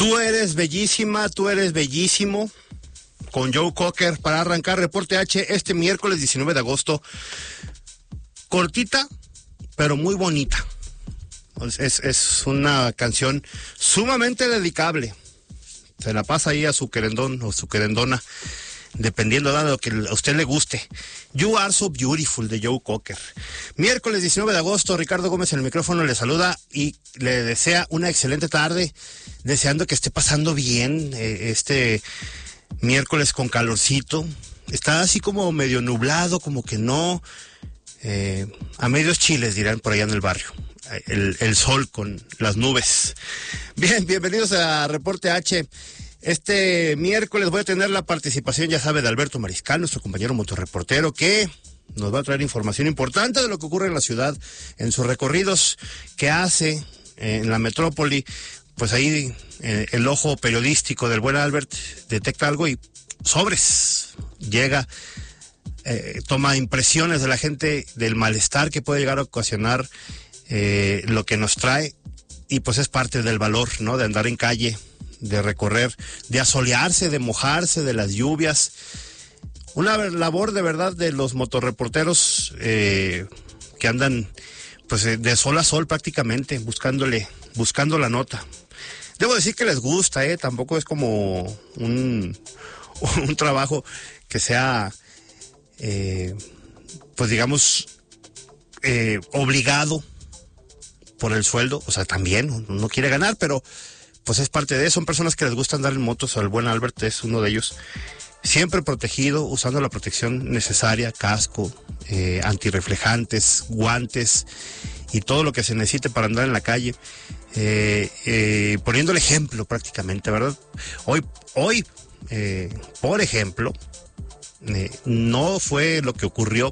Tú eres bellísima, tú eres bellísimo. Con Joe Cocker para arrancar Reporte H este miércoles 19 de agosto. Cortita, pero muy bonita. Es una canción sumamente dedicable. Se la pasa ahí a su querendón o su querendona, dependiendo de lo que a usted le guste. You Are So Beautiful, de Joe Cocker. Miércoles 19 de agosto, Ricardo Gómez en el micrófono le saluda y le desea una excelente tarde, deseando que esté pasando bien este miércoles con calorcito. Está así como medio nublado, como que no, a medios chiles dirán por allá en el barrio. El sol con las nubes. Bien, bienvenidos a Reporte H. Este miércoles voy a tener la participación, ya sabe, de Alberto Mariscal, nuestro compañero motorreportero, que nos va a traer información importante de lo que ocurre en la ciudad, en sus recorridos que hace en la metrópoli. Pues ahí el ojo periodístico del buen Albert detecta algo y sobres, llega, toma impresiones de la gente, del malestar que puede llegar a ocasionar lo que nos trae, y pues es parte del valor, ¿no? De andar en calle, de recorrer, de asolearse, de mojarse, de las lluvias. Una labor de verdad de los motorreporteros que andan pues de sol a sol prácticamente, buscando la nota. Debo decir que les gusta, tampoco es como un trabajo que sea, pues digamos, obligado por el sueldo. O sea, también uno quiere ganar, pero pues es parte de eso. Son personas que les gusta andar en motos. El buen Albert es uno de ellos. Siempre protegido, usando la protección necesaria, casco, antirreflejantes, guantes y todo lo que se necesite para andar en la calle. Poniendo el ejemplo prácticamente, ¿verdad? Hoy, por ejemplo, no fue lo que ocurrió